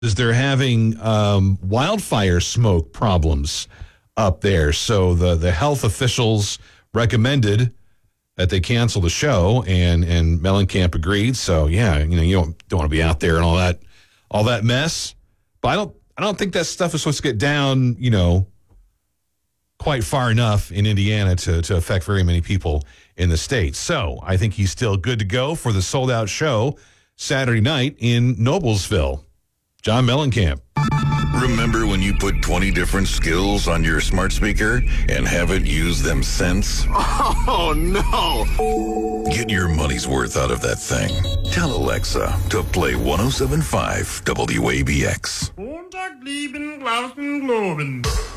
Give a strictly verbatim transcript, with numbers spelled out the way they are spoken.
is they're having um, wildfire smoke problems up there. So the, the health officials recommended that they cancel the show, and, and Mellencamp agreed. So, yeah, you know, you don't, don't want to be out there and all that all that mess. But I don't I don't think that stuff is supposed to get down, you know, quite far enough in Indiana to, to affect very many people in the state. So I think he's still good to go for the sold-out show Saturday night in Noblesville. John Mellencamp. Remember when you put twenty different skills on your smart speaker and haven't used them since? Oh, no. Get your money's worth out of that thing. Tell Alexa to play one oh seven point five W A B X. Montag, lieben, Glauben, Globen.